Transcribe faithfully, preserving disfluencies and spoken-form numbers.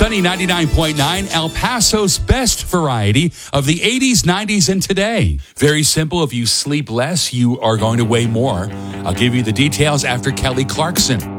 Sunny ninety-nine point nine, El Paso's best variety of the eighties, nineties, and today. Very simple. If you sleep less, you are going to weigh more. I'll give you the details after Kelly Clarkson.